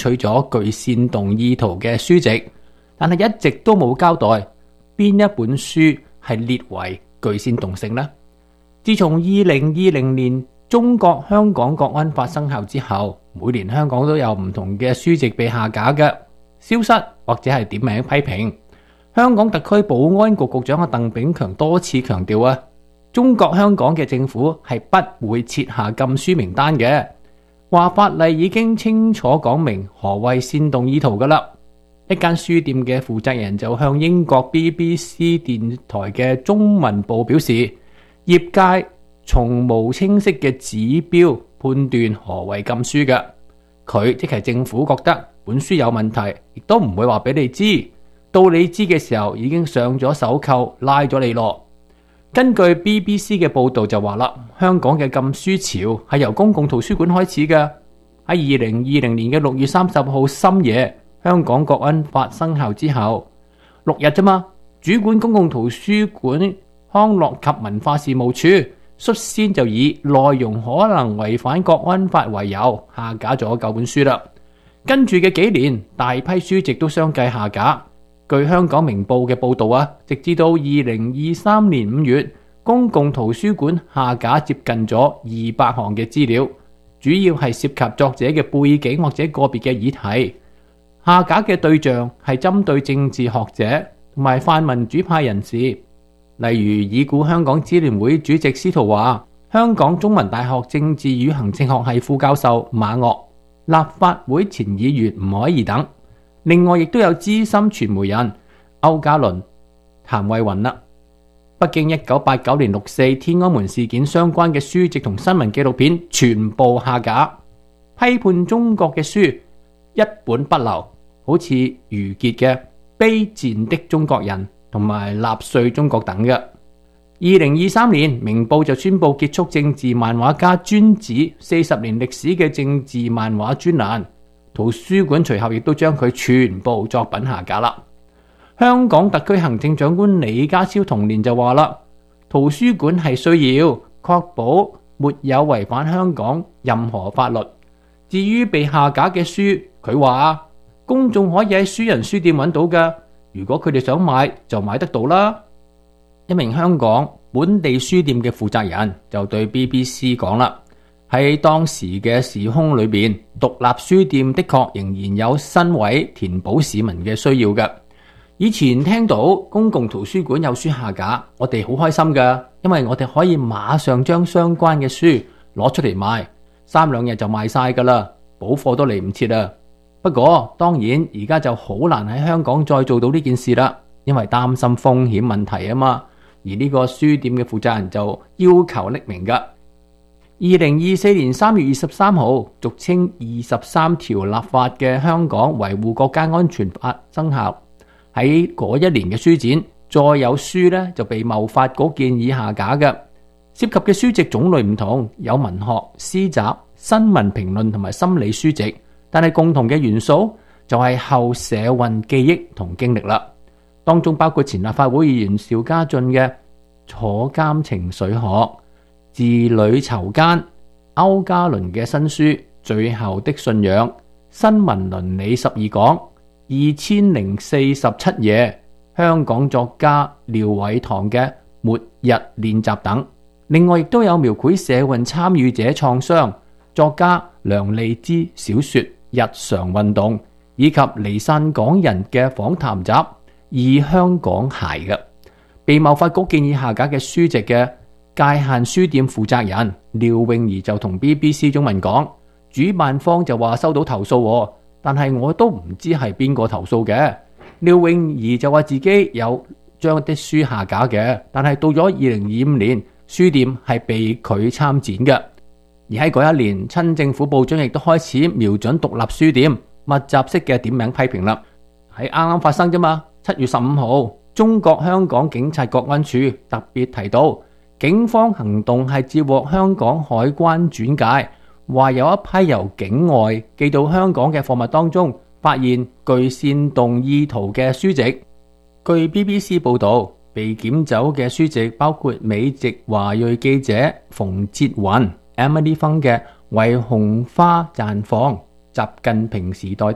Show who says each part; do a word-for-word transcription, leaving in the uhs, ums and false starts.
Speaker 1: 取咗具煽動意圖嘅書籍，但係一直都冇交代邊一本書係列為具煽動性呢？自從二零二零年中國香港國安法生效之後，每年香港都有唔同嘅書籍被下架嘅、消失或者係點名批評。香港特區保安局局長阿鄧炳強多次強調啊，中國香港嘅政府係不會設下禁書名單嘅，話法例已經清楚講明何謂煽動意圖噶啦。一間書店嘅負責人就向英國 B B C 電台嘅中文部表示，業界從無清晰嘅指標判斷何謂禁書嘅，佢即係政府覺得本書有問題，亦都唔會話俾你知，到你知嘅時候已經上咗手扣拉咗你咯。根據 B B C 嘅報道就話啦，香港嘅禁書潮係由公共圖書館開始嘅。喺二零二零年嘅六月三十號深夜，香港國安法生效之後六日啫嘛，主管公共圖書館康樂及文化事務處率先就以內容可能違反國安法為由下架咗九本書啦。跟住嘅幾年，大批書籍都相繼下架。據香港明報嘅報道啊，直至到二零二三年五月，公共圖書館下架接近咗二百項嘅資料，主要係涉及作者嘅背景或者個別嘅議題。下架嘅對象係針對政治學者同埋泛民主派人士，例如已故香港支聯會主席司徒華、香港中文大學政治與行政學系副教授馬嶽、立法會前議員吳靄儀等。另外，亦都有資深傳媒人區家麟、譚慧雲啦。北京一九八九年六四天安門事件相關嘅書籍同新聞紀錄片全部下架，批判中國嘅書一本不留，好似余傑嘅《卑賤的中國人》同埋《納粹中國》等嘅。二零二三年，明報就宣布結束政治漫畫家尊子四十年歷史嘅政治漫畫專欄。圖書館隨後亦都將佢全部作品下架啦。香港特區行政長官李家超同年就話啦，圖書館係需要確保沒有違反香港任何法律。至於被下架嘅書，佢話公眾可以喺書人書店揾到㗎，如果佢哋想買就買得到啦。一名香港本地書店嘅負責人就對 B B C 講啦，喺當時嘅時空裏邊，獨立書店的確仍然有身位填補市民嘅需要嘅。以前聽到公共圖書館有書下架，我哋好開心㗎，因為我哋可以馬上將相關嘅書攞出嚟賣，三兩日就賣晒㗎啦，補貨都嚟唔切啦。不過當然而家就好難喺香港再做到呢件事啦，因為擔心風險問題啊嘛。而呢個書店嘅負責人就要求匿名㗎。二零二四年三月二十三號，俗稱二十三條立法嘅香港維護國家安全法生效。喺嗰一年嘅書展，再有書呢就被貿發局建議下架嘅。涉及嘅書籍種類唔同，有文學、詩集、新聞評論同埋心理書籍，但係共同嘅元素就係後社運記憶同經歷啦。當中包括前立法會議員邵家臻嘅《坐監情緒學》、字裏囚姦、區家麟嘅新書《最後的信仰》、新聞倫理十二講、二千零四十七夜、香港作家廖偉棠嘅《末日練習》等。另外亦都有描繪社運參與者創傷作家梁利之小說《日常運動》，以及離散港人嘅訪談集《異香港孩》嘅。被貿發局建議下架嘅書籍嘅界限書店負責人廖詠儀就同 B B C 中文講，主辦方就話收到投訴，但係我都唔知係邊個投訴嘅。廖詠儀就話自己有將啲書下架嘅，但係到咗二零二五年，書店係被拒參展嘅。而喺嗰一年，親政府報章亦都開始瞄準獨立書店，密集式嘅點名批評啦。喺啱啱發生啫嘛，七月十五號，中國香港警察國安處特別提到，警方行動係接獲香港海關轉介，話有一批由境外寄到香港嘅貨物當中，發現具煽動意圖嘅書籍。據 B B C 報導，被檢走嘅書籍包括美籍華裔記者馮捷雲 Emily Fung 嘅《為紅花綻放：習近平時代